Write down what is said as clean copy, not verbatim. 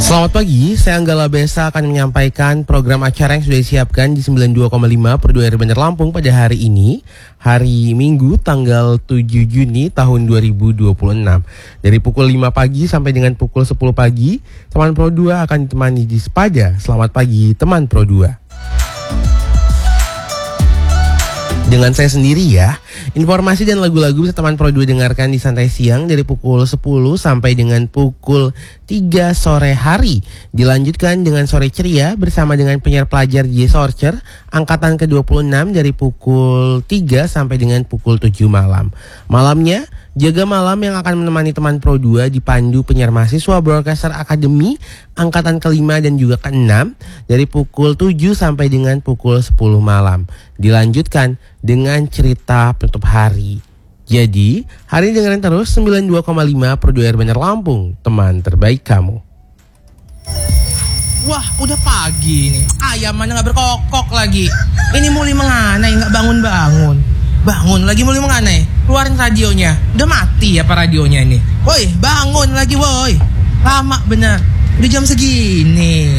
Selamat pagi, saya Anggala Besa akan menyampaikan program acara yang sudah disiapkan di 92,5 per 2 RRI Banjar Lampung pada hari ini, hari Minggu tanggal 7 Juni tahun 2026. Dari pukul 5 pagi sampai dengan pukul 10 pagi, teman Pro 2 akan ditemani di Sepaja. Selamat pagi teman Pro 2. Dengan saya sendiri ya. Informasi dan lagu-lagu bisa teman Pro 2 dengarkan di Santai Siang dari pukul 10 sampai dengan pukul 3 sore hari. Dilanjutkan dengan Sore Ceria bersama dengan penyiar pelajar J. Sorcer angkatan ke-26 dari pukul 3 sampai dengan pukul 7 malam. Malamnya Jaga Malam yang akan menemani teman Pro 2 dipandu penyiar mahasiswa Broadcaster Academy angkatan ke-5 dan juga ke-6 dari pukul 7 sampai dengan pukul 10 malam. Dilanjutkan dengan cerita penutup hari. Jadi, hari ini dengerin terus 92,5 per 2 RRI Banjar Lampung, teman terbaik kamu. Wah, udah pagi nih. Ayam mana gak berkokok lagi. Ini mulai menganai, gak bangun-bangun. Bangun lagi mulai menganai. Keluarin radionya. Udah mati apa radionya ini? Woi, bangun lagi woi. Lama bener. Udah jam segini.